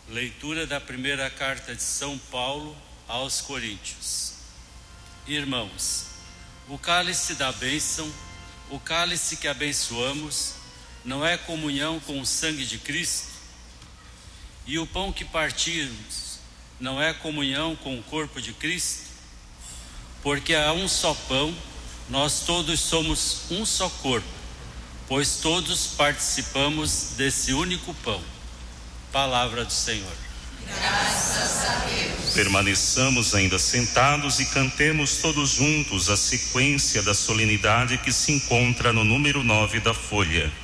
Leitura da primeira carta de São Paulo aos Coríntios. Irmãos, o cálice da bênção, o cálice que abençoamos, não é comunhão com o sangue de Cristo? E o pão que partimos, não é comunhão com o corpo de Cristo? Porque há um só pão, nós todos somos um só corpo, pois todos participamos desse único pão. Palavra do Senhor. Graças a Deus. Permaneçamos ainda sentados e cantemos todos juntos a sequência da solenidade que se encontra no número 9 da folha.